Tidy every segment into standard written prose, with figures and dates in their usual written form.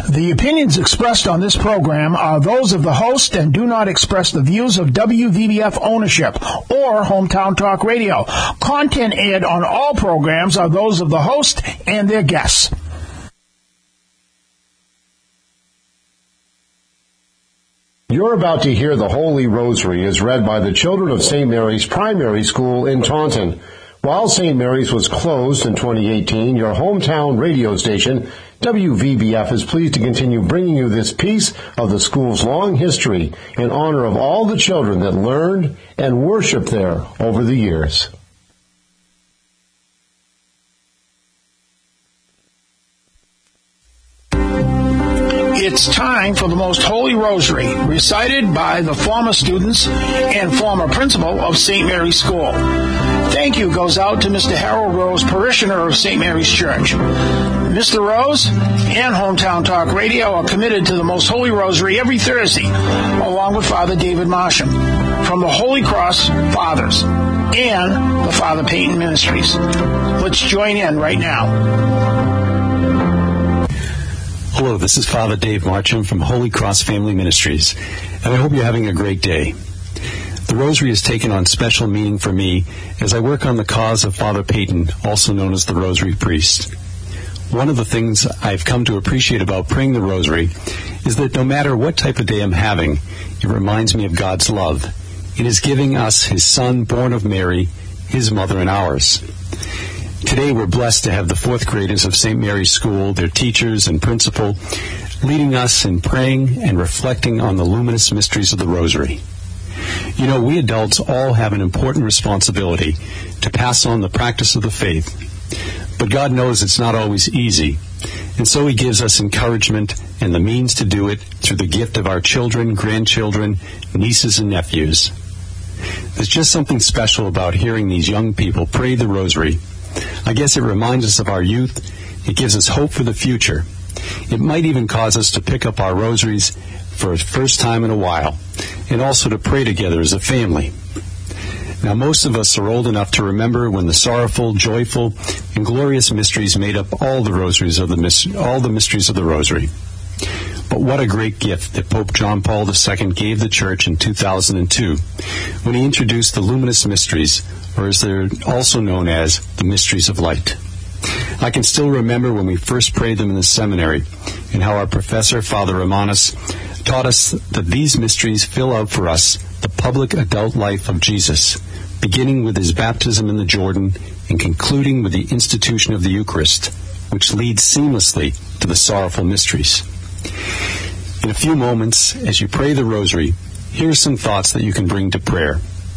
The opinions expressed on this program are those of the host and do not express the views of WVBF ownership or Hometown Talk Radio. Content aired on all programs are those of the host and their guests. You're about to hear the Holy Rosary as read by the children of St. Mary's Primary School in Taunton. While St. Mary's was closed in 2018, your hometown radio station, WVBF, is pleased to continue bringing you this piece of the school's long history in honor of all the children that learned and worshiped there over the years. It's time for the Most Holy Rosary, recited by the former students and former principal of St. Mary's School. Thank you goes out to Mr. Harold Rose, parishioner of St. Mary's Church. Mr. Rose and Hometown Talk Radio are committed to the Most Holy Rosary every Thursday, along with Father David Marsham from the Holy Cross Fathers and the Father Peyton Ministries. Let's join in right now. Hello, this is Father Dave Marcham from Holy Cross Family Ministries, and I hope you're having a great day. The Rosary has taken on special meaning for me as I work on the cause of Father Peyton, also known as the Rosary Priest. One of the things I've come to appreciate about praying the Rosary is that no matter what type of day I'm having, it reminds me of God's love. It is giving us His Son, born of Mary, His mother and ours. Today we're blessed to have the fourth graders of St. Mary's School, their teachers and principal, leading us in praying and reflecting on the luminous mysteries of the Rosary. You know, we adults all have an important responsibility to pass on the practice of the faith, but God knows it's not always easy, and so He gives us encouragement and the means to do it through the gift of our children, grandchildren, nieces and nephews. There's just something special about hearing these young people pray the Rosary. I guess it reminds us of our youth. It gives us hope for the future. It might even cause us to pick up our rosaries for the first time in a while, and also to pray together as a family. Now, most of us are old enough to remember when the sorrowful, joyful, and glorious mysteries made up all the mysteries of the Rosary. But what a great gift that Pope John Paul II gave the Church in 2002 when he introduced the luminous mysteries, or as they're also known as, the mysteries of light. I can still remember when we first prayed them in the seminary, and how our professor, Father Romanus, taught us that these mysteries fill out for us the public adult life of Jesus, beginning with His baptism in the Jordan and concluding with the institution of the Eucharist, which leads seamlessly to the sorrowful mysteries. In a few moments, as you pray the Rosary, here are some thoughts that you can bring to prayer.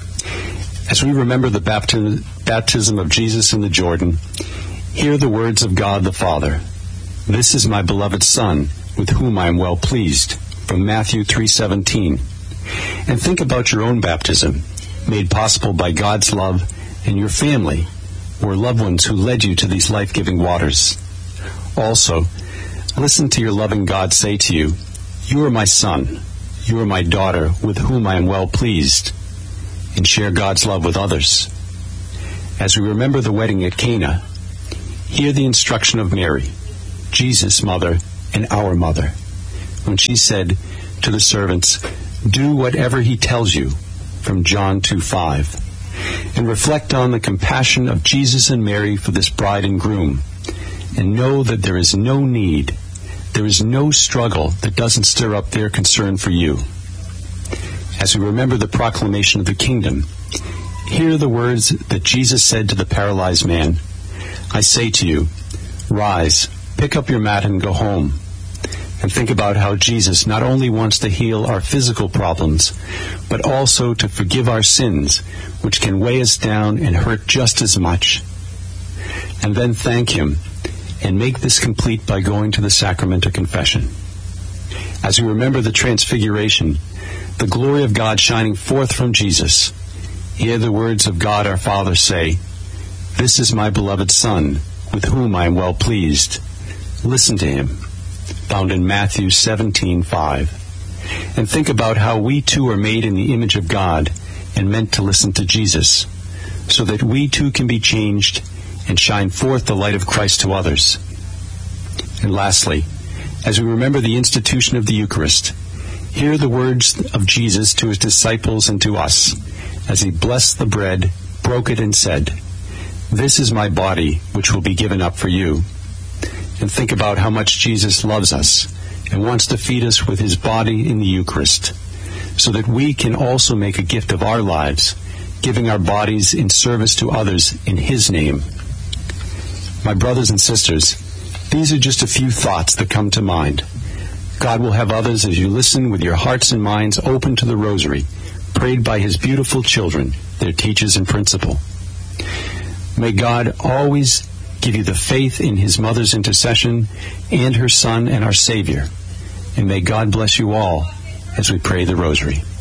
As we remember the baptism of Jesus in the Jordan, hear the words of God the Father. This is my beloved Son, with whom I am well pleased, from Matthew 3:17. And think about your own baptism, made possible by God's love, and your family, or loved ones who led you to these life-giving waters. Also, listen to your loving God say to you, "You are my son, you are my daughter, with whom I am well pleased," and share God's love with others. As we remember the wedding at Cana, hear the instruction of Mary, Jesus' mother and our mother, when she said to the servants, "Do whatever He tells you," from John 2:5, and reflect on the compassion of Jesus and Mary for this bride and groom, and know that there is no need, there is no struggle that doesn't stir up their concern for you. As we remember the proclamation of the kingdom, hear the words that Jesus said to the paralyzed man, "I say to you, rise, pick up your mat and go home." And think about how Jesus not only wants to heal our physical problems, but also to forgive our sins, which can weigh us down and hurt just as much. And then thank Him, and make this complete by going to the sacrament of confession. As we remember the Transfiguration, the glory of God shining forth from Jesus, hear the words of God our Father say, "This is my beloved Son, with whom I am well pleased. Listen to Him," found in Matthew 17:5. And think about how we too are made in the image of God and meant to listen to Jesus, so that we too can be changed and shine forth the light of Christ to others. And lastly, As we remember the institution of the Eucharist, hear the words of Jesus to his disciples and to us, as he blessed the bread, broke it, and said, "This is my body, which will be given up for you." And think about how much Jesus loves us and wants to feed us with his body in the Eucharist, so that we can also make a gift of our lives, giving our bodies in service to others in his name. My brothers and sisters, these are just a few thoughts that come to mind. God will have others as you listen with your hearts and minds open to the Rosary, prayed by his beautiful children, their teachers and principal. May God always give you the faith in his mother's intercession and her Son and our Savior. And may God bless you all as we pray the Rosary.